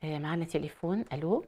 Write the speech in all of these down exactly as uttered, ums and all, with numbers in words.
آآ معانا تليفون، ألو؟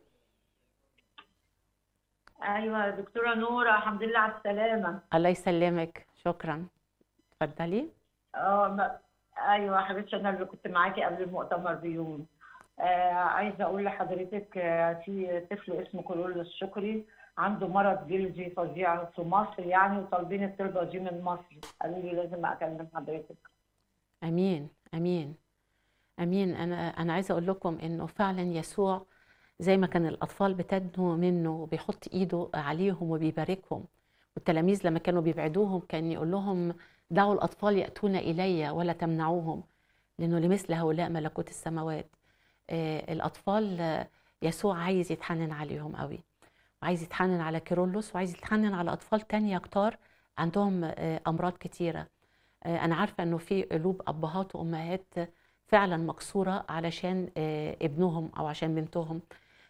أيوه، دكتورة نورة، الحمد لله على السلامة. الله يسلمِك، شكرًا، اتفضلي. آه م أيوه يا حبيبتي، أنا اللي كنت معاكِ قبل المؤتمر بيوم. آآ عايزة أقول لحضرتِك آه، في طفل اسمه كيرلس شكري عنده مرض جلدي فظيع في مصر يعني، وطالبين الطلبة دي من مصر، قالوا لي لازم أكلم حضرتِك. آمين، آمين، آمين. أنا أنا عايزة أقول لكم إنه فعلًا يسوع زي ما كان الأطفال بتدنو منه وبيحط إيده عليهم وبيباركهم، والتلاميذ لمّا كانوا بيبعدوهم كان يقول لهم: "دعوا الأطفال يأتون إليّ ولا تمنعوهم، لأنه لمثل هؤلاء ملكوت السماوات." آآ الأطفال آه، يسوع عايز يتحنن عليهم أوي. وعايز يتحنن على كيرلس وعايز يتحنن على أطفال تانية كتار عندهم آه، أمراض كتيرة. آه، أنا عارفة إنه في قلوب أبهات وأمهات فعلا مكسورة علشان آه، ابنهم أو عشان بنتهم.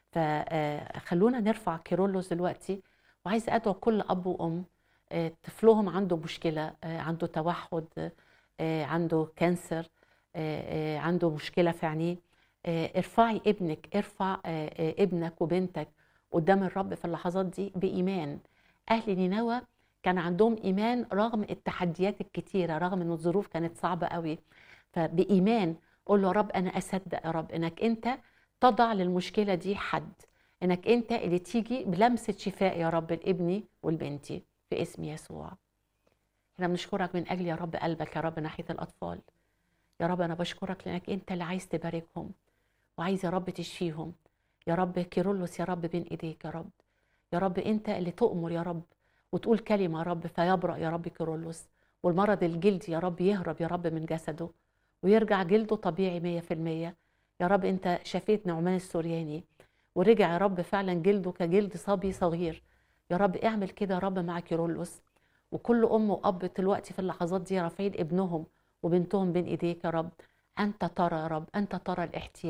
فخلونا نرفع كيرلس دلوقتي، وعايزة أدعو كل أب وأم آه، طفلهم عنده مشكلة، آه، عنده توحد، آه، عنده كانسر، آه، آه، عنده مشكلة في عينيه. آه، ارفعي ابنك، ارفع آه، آه، ابنك وبنتك قدام الرب في اللحظات دي بإيمان. أهل نينوى كان عندهم إيمان رغم التحديات الكتيرة، رغم إن الظروف كانت صعبة قوي. فبإيمان قول له: يا رب أنا أصدق يا رب إنك أنت تضع للمشكلة دي حد، إنك أنت اللي تيجي بلمسة شفاء يا رب لابني ولبنتي في اسم يسوع. احنا بنشكرك من أجل يا رب قلبك يا رب ناحية الأطفال. يا رب أنا بشكرك لأنك أنت اللي عايز تباركهم وعايز يا رب تشفيهم. يا رب كيرلس يا رب بين إيديك يا رب. يا رب أنت اللي تؤمر يا رب وتقول كلمة يا رب فيبرأ يا رب كيرلس، والمرض الجلدي يا رب يهرب يا رب من جسده ويرجع جلده طبيعي مية في المية. يا رب أنت شفيت نعمان السورياني ورجع يا رب فعلا جلده كجلد صبي صغير. يا رب اعمل كده يا رب مع كيرلس، وكل أم وأب دلوقتي في اللحظات دي رافعين ابنهم وبنتهم بين إيديك يا رب. أنت ترى يا رب، أنت ترى الاحتياج.